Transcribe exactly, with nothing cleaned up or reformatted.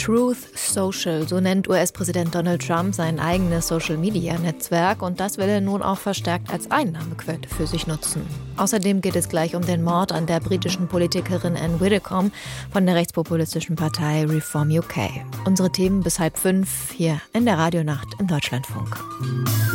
Truth Social, so nennt U S-Präsident Donald Trump sein eigenes Social-Media-Netzwerk und das will er nun auch verstärkt als Einnahmequelle für sich nutzen. Außerdem geht es gleich um den Mord an der britischen Politikerin Anne Widdecombe von der rechtspopulistischen Partei Reform U K. Unsere Themen bis halb fünf hier in der Radionacht im Deutschlandfunk.